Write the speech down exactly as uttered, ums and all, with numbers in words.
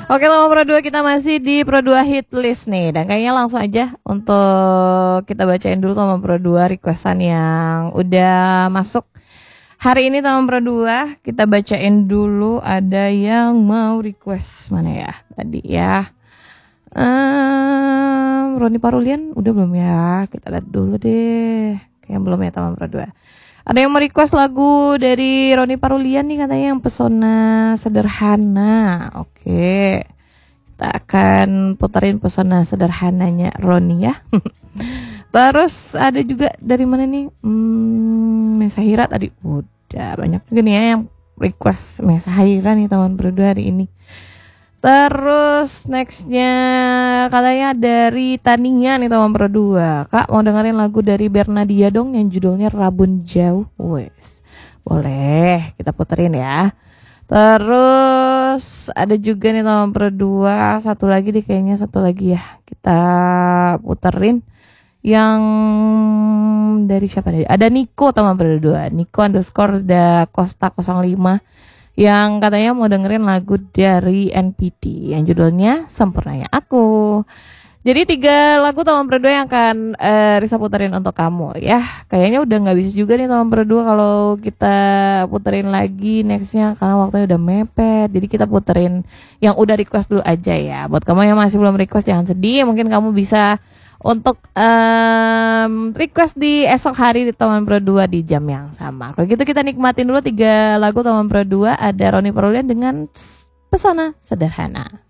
Oke, nomor Pro dua kita masih di Pro dua hit list nih. Dan kayaknya langsung aja untuk kita bacain dulu nomor Pro dua requestan yang udah masuk. Hari ini nomor Pro dua kita bacain dulu, ada yang mau request mana ya tadi ya. Um, Roni Parulian udah belum ya? Kita lihat dulu deh. Kayaknya belum ya teman Pro dua. Ada yang mau request lagu dari Roni Parulian nih katanya, yang Pesona Sederhana. Oke, kita akan puterin Pesona Sederhananya Roni ya. Terus ada juga dari mana nih? Hmm, Mesahira tadi udah banyak juga nih ya yang request Mesahira nih teman Pro dua hari ini. Terus nextnya katanya dari Tania nih teman Pro dua. Kak mau dengerin lagu dari Bernadia dong yang judulnya Rabun Jauh. Wes, boleh kita puterin ya. Terus ada juga nih teman Pro dua, satu lagi deh kayaknya, satu lagi ya kita puterin yang dari siapa nih? Ada Niko teman Pro dua, Niko underscore da Costa nol lima, yang katanya mau dengerin lagu dari N P T yang judulnya Sempurnanya Aku. Jadi tiga lagu teman Pro dua yang akan uh, Risa puterin untuk kamu ya. Kayaknya udah nggak bisa juga nih teman Pro dua kalau kita puterin lagi nextnya karena waktunya udah mepet. Jadi kita puterin yang udah request dulu aja ya. Buat kamu yang masih belum request jangan sedih, mungkin kamu bisa untuk um, request di esok hari di teman Pro dua di jam yang sama. Kalau gitu kita nikmatin dulu tiga lagu teman Pro dua. Ada Roni Parulian dengan Pesona Sederhana.